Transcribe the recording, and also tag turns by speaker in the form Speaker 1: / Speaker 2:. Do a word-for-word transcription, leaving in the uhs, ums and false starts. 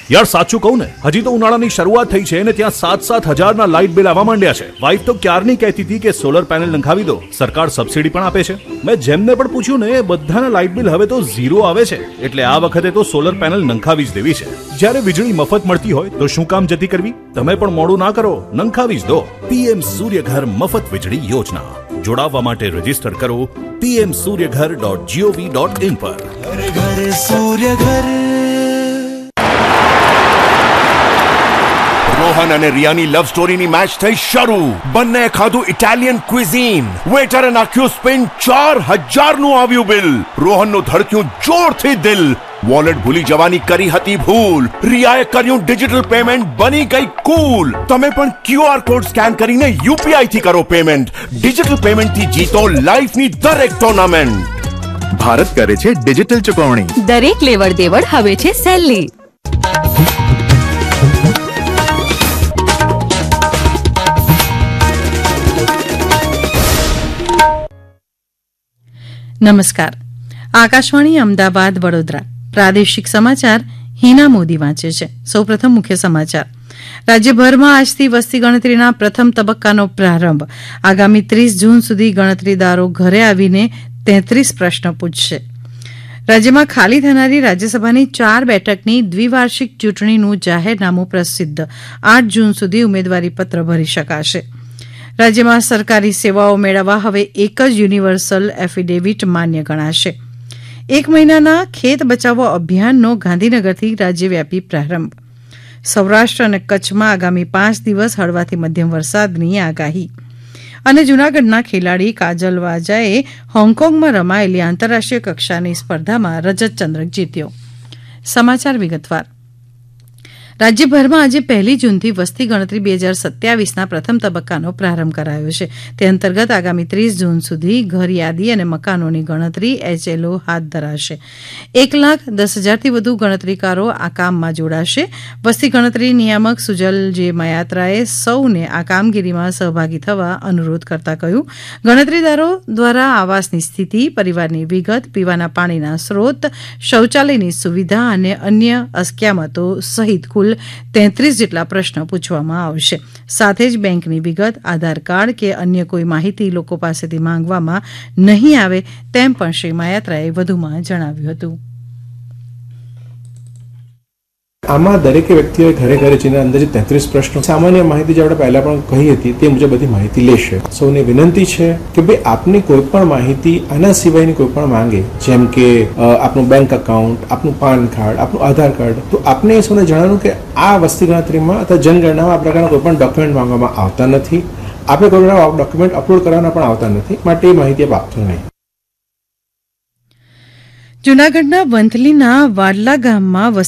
Speaker 1: યાર સાચું કહું ને, હજી તો ઉનાળાની શરૂઆત થઈ છે ને ત્યાં સાત સાત હજારના લાઇટ બિલ આવવા માંડ્યા છે. વાઈફ તો ક્યારની કહેતી હતી કે સોલર પેનલ નંખાવી દો, સરકાર સબસિડી પણ આપે છે. મેં જેમને પણ પૂછ્યું ને બધાના લાઇટ બિલ હવે તો ઝીરો આવે છે. એટલે આ વખતે તો સોલર પેનલ નંખાવી જ દેવી છે. જ્યારે વીજળી મફત મળતી હોય તો શું કામ જતી કરવી? તમે પણ મોડું ના કરો, નંખાવી જ દો. પીએમ સૂર્યઘર મફત વીજળી યોજના. જોડાવા માટે રજીસ્ટર કરો PM Suryaghar dot GOV dot in પર.
Speaker 2: ઘર ઘર સૂર્યઘર.
Speaker 3: રોહન અને રિયાની લવ સ્ટોરીની મેચ થઈ શરૂ. બંને ખાધું ઇટાલિયન ક્વિઝીન. વેટરે નાખ્યું સ્પિન, ચાર હજાર નું આવ્યું બિલ. રોહનનું ધડક્યું જોરથી દિલ. વોલેટ ભૂલી જવાની કરી હતી ભૂલ. રિયાએ કર્યું ડિજિટલ પેમેન્ટ, બની ગઈ કૂલ. તમે પણ ક્યુઆર કોડ સ્કેન કરીને યુપીઆઈ થી કરો પેમેન્ટ. ડિજિટલ પેમેન્ટ થી જીતો લાઈફની દરેક ટુર્નામેન્ટ.
Speaker 4: ભારત કરે છે ડિજિટલ ચુકવણી.
Speaker 5: દરેક લેવડ દેવડ હવે છે સહેલી. નમસ્કાર. આકાશવાણી અમદાવાદ વડોદરા પ્રાદેશિક સમાચાર હિના મોદી વાંચે છે. સૌપ્રથમ મુખ્ય સમાચાર. રાજ્યભરમાં આજથી વસ્તી ગણતરીના પ્રથમ તબક્કાનો પ્રારંભ. આગામી ત્રીસ જૂન સુધી ગણતરીદારો ઘરે આવીને તેત્રીસ પ્રશ્ન પૂછશે. રાજ્યમાં ખાલી થનારી રાજ્યસભાની ચાર બેઠકની દ્વિવાર્ષિક ચૂંટણીનું જાહેરનામું પ્રસિદ્ધ. આઠ જૂન સુધી ઉમેદવારી પત્ર ભરી શકાશે. રાજ્યમાં સરકારી સેવાઓ મેળવવા હવે એક જ યુનિવર્સલ એફિડેવિટ માન્ય ગણાશે. એક મહિનાના ખેત બચાવો અભિયાનનો ગાંધીનગરથી રાજ્યવ્યાપી પ્રારંભ. સૌરાષ્ટ્ર અને કચ્છમાં આગામી પાંચ દિવસ હળવાથી મધ્યમ વરસાદની આગાહી. અને જૂનાગઢના ખેલાડી કાજલ વાજાએ હોંગકોંગમાં રમાયેલી આંતરરાષ્ટ્રીય કક્ષાની સ્પર્ધામાં રજત ચંદ્રક જીત્યો. સમાચાર વિગતવાર. રાજ્યભરમાં આજે પહેલી જૂનથી વસ્તી ગણતરી બે હજાર સત્યાવીસના પ્રથમ તબક્કાનો પ્રારંભ કરાયો છે. તે અંતર્ગત આગામી ત્રીસ જૂન સુધી ઘર યાદી અને મકાનોની ગણતરી એચએલઓ હાથ ધરાશે. એક લાખ દસ હજારથી વધુ ગણતરીકારો આ કામમાં જોડાશે. વસ્તી ગણતરી નિયામક સુજલ જે મયાત્રાએ સૌને આ કામગીરીમાં સહભાગી થવા અનુરોધ કરતા કહ્યું, ગણતરીદારો દ્વારા આવાસની સ્થિતિ, પરિવારની વિગત, પીવાના પાણીના સ્ત્રોત, શૌચાલયની સુવિધા અને અન્ય અસ્ક્યામતો સહિત કુલ તેત્રીસ જેટલા પ્રશ્નો પૂછવામાં આવશે. સાથે જ બેંકની વિગત, આધાર કાર્ડ કે અન્ય કોઈ માહિતી લોકો પાસેથી માંગવામાં નહીં આવે તેમ પણ શ્રી માયાત્રાએ વધુમાં જણાવ્યું હતું.
Speaker 6: આમાં દરેક વ્યક્તિઓએ ઘરે ઘરે જઈને અંદાજે તેત્રીસ પ્રશ્નો સામાન્ય માહિતી જે આપણે પહેલા પણ કહી હતી તે મુજબ બધી માહિતી લેશે. સૌને વિનંતી છે કે ભાઈ આપની કોઈ પણ માહિતી આના સિવાયની કોઈ પણ માંગે, જેમ કે આપનું બેંક એકાઉન્ટ, આપનું પાન કાર્ડ, આપનું આધાર કાર્ડ, તો આપને એ સૌને જણાવવાનું કે આ વસ્તી ગણતરીમાં અથવા જનગણનામાં આ પ્રકારના કોઈ પણ ડોક્યુમેન્ટ માંગવામાં આવતા નથી. આપણે કોઈ ડોક્યુમેન્ટ અપલોડ કરવાના પણ આવતા નથી, માટે એ માહિતી આપ આપશો નહીં.
Speaker 5: જૂનાગઢના વંથલીના વાડલા ગામમાં